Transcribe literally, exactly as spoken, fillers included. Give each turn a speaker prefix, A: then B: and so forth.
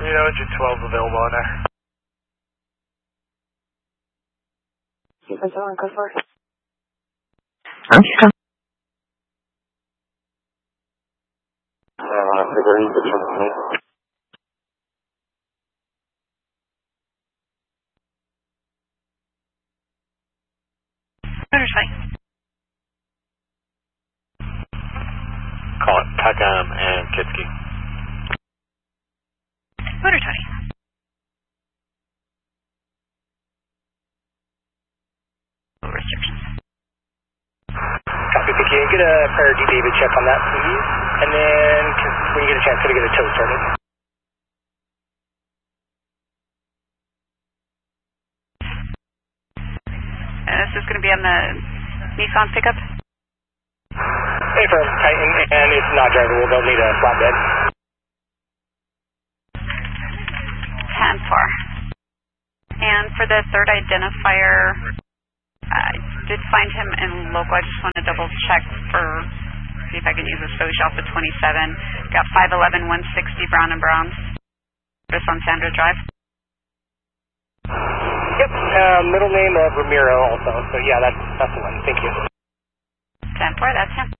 A: Toledo, engine twelve available on there.
B: Sequence one, go for it.
C: I'm here.
D: Uh, figuring the company.
B: Motor twenty.
A: Call it Peckham and Kitsky.
B: Motor twenty. No restrictions.
E: Copy, P K. Get a prior D David check on that, please. And then, when you get a chance, could I get a tow started?
B: And this is going to be on the Nissan pickup?
E: Hey, firm, Titan, and if not drivable, they'll need a flatbed.
B: ten four. And for the third identifier, I did find him in local. I just want to double check for, see if I can use a social Alpha twenty-seven. Got five eleven one sixty Brown and Brown. This on Sandra Drive.
E: Yep, uh, middle name of Ramiro also. So yeah, that's, that's the one. Thank you.
B: ten four, that's him.